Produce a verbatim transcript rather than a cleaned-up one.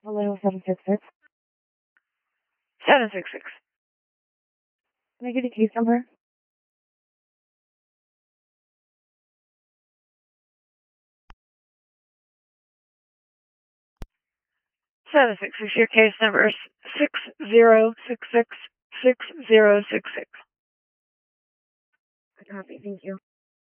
Hello, seven six six. seven six six. Can I get a case number? seven six six, your case number is six zero six six six zero six six. Copy, thank you.